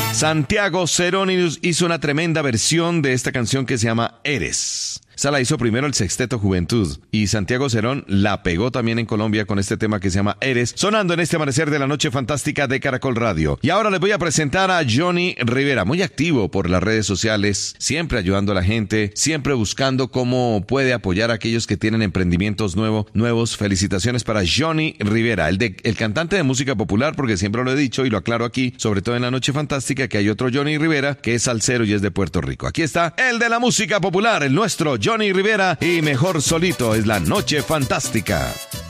Santiago Cerón hizo una tremenda versión de esta canción que se llama Eres. Esa la hizo primero el Sexteto Juventud y Santiago Cerón la pegó también en Colombia con este tema que se llama Eres, sonando en este amanecer de la noche fantástica de Caracol Radio. Y ahora les voy a presentar a Johnny Rivera, muy activo por las redes sociales, siempre ayudando a la gente, siempre buscando cómo puede apoyar a aquellos que tienen emprendimientos nuevos. Felicitaciones para Johnny Rivera, el cantante de música popular, porque siempre lo he dicho y lo aclaro aquí, sobre todo en la noche fantástica, que hay otro Johnny Rivera que es salsero y es de Puerto Rico. Aquí está el de la música popular, el nuestro Johnny Rivera, y mejor solito es la noche fantástica.